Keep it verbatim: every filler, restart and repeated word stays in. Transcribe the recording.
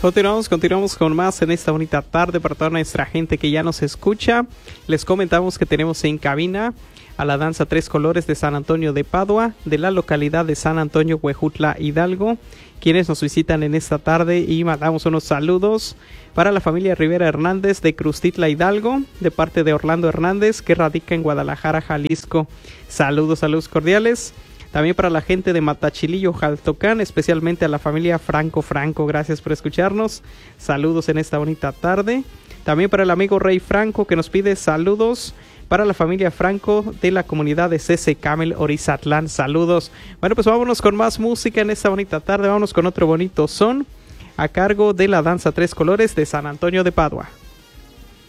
Continuamos, continuamos con más en esta bonita tarde para toda nuestra gente que ya nos escucha. Les comentamos que tenemos en cabina a la danza Tres Colores de San Antonio de Padua, de la localidad de San Antonio, Huejutla, Hidalgo, quienes nos visitan en esta tarde, y mandamos unos saludos para la familia Rivera Hernández de Crustitla, Hidalgo, de parte de Orlando Hernández, que radica en Guadalajara, Jalisco. Saludos, saludos cordiales. También para la gente de Matachilillo, Jaltocán, especialmente a la familia Franco Franco. Gracias por escucharnos. Saludos en esta bonita tarde. También para el amigo Rey Franco, que nos pide saludos para la familia Franco de la comunidad de Cece Camel, Orizatlán. Saludos. Bueno, pues vámonos con más música en esta bonita tarde. Vámonos con otro bonito son a cargo de la danza Tres Colores de San Antonio de Padua.